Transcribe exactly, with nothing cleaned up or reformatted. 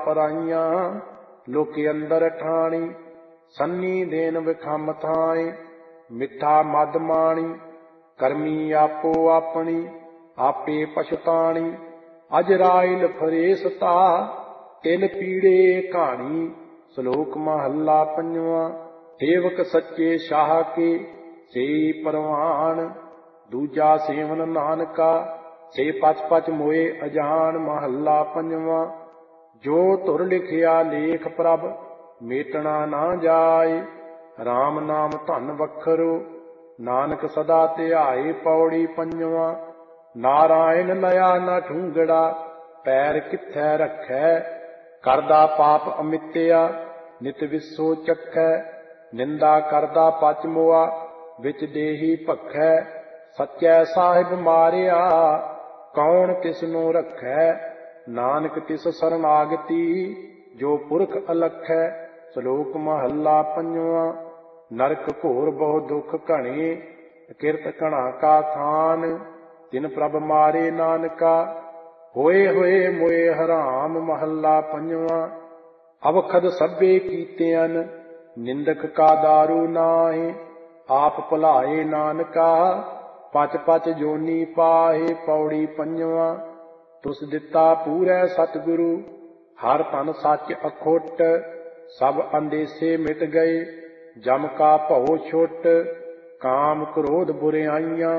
ਪਰਾਈਆਂ, ਲੋਕੇ ਅੰਦਰ ਠਾਣੀ। ਸੰਨੀ ਦੇਨ ਵਿਖਮ ਥਾਏ, ਮਿੱਠਾ ਮਦ ਮਾਣੀ। ਕਰਮੀ ਆਪੋ ਆਪਣੀ, ਆਪੇ ਪਛਤਾਣੀ। ਅਜਰਾਇਲ ਫਰੇਸਤਾ, ਤਿਲ ਪੀੜੇ ਕਹਾਣੀ। ਸ਼ਲੋਕ ਮਹੱਲਾ ਪੰਜਵਾਂ। ਸੇਵਕ ਸੱਚੇ ਸ਼ਾਹ ਕੇ, ਸੇ ਪਰਵਾਨ। ਦੂਜਾ ਸੇਵਨ ਨਾਨਕਾ, ਸੇ ਪਚ ਪਚ ਮੋਏ ਅਜਾਨ। ਮਹੱਲਾ ਪੰਜਵਾਂ। ਜੋ ਧੁਰ ਲਿਖਿਆ ਲੇਖ ਪ੍ਰਭ, ਮੇਟਣਾ ਨਾ ਜਾਏ। RAM ਨਾਮ ਧਨ ਵਖਰੋ, ਨਾਨਕ ਸਦਾ ਧਿਆਏ। ਪੌੜੀ ਪੰਜਵਾਂ। ਨਾਰਾਇਣ ਲਿਆ ਨਾ ਠੂੰਗੜਾ, ਪੈਰ ਕਿੱਥੈ ਰੱਖੈ। ਕਰਦਾ ਪਾਪ ਅਮਿੱਤਿਆ, ਨਿਤ ਵਿਸੋ ਚੱਖੈ। ਨਿੰਦਾ ਕਰਦਾ ਪਚ ਮੁਆ, ਵਿੱਚ ਦੇਹੀ ਭਖੈ। ਸੱਚੈ ਸਾਹਿਬ ਮਾਰਿਆ, ਕੌਣ ਤਿਸਨੂੰ ਰੱਖੈ। ਨਾਨਕ ਤਿਸ ਸਰਨਾਗਤੀ, ਜੋ ਪੁਰਖ ਅਲਖੈ। ਸ਼ਲੋਕ ਮਹੱਲਾ ਪੰਜਵਾਂ। ਨਰਕ ਘੋਰ ਬਹੁ ਦੁਖ ਘਣੇ, ਕਿਰਤ ਘਣਾ ਕਾ ਥਾਨ। ਤਿਨ ਪ੍ਰਭ ਮਾਰੇ ਨਾਨਕਾ, ਹੋਏ ਹੋਏ ਮੋਏ ਹਰਾਮ। ਮਹੱਲਾ ਪੰਜਵਾਂ। ਅਵਖਦ ਸਭੇ ਕੀਤਿਅਨ, ਨਿੰਦਕ ਕਾ ਦਾਰੂ ਨਾਹਿ। ਆਪ ਭੁਲਾਏ ਨਾਨਕਾ, ਪਚ ਪਚ ਜੋਨੀ ਪਾਹੇ। ਪੌੜੀ ਪੰਜਵਾਂ। ਤੁਸ ਦਿੱਤਾ ਪੂਰੈ ਸਤਿਗੁਰੂ, ਹਰ ਤਨ ਸੱਚ ਅਖੁੱਟ। ਸਭ ਅੰਦੇਸੇ ਮਿਟ ਗਏ, ਜਮ ਕਾ ਭਉ ਛੁੱਟ। ਕਾਮ ਕ੍ਰੋਧ ਬੁਰਿਆਈਆਂ,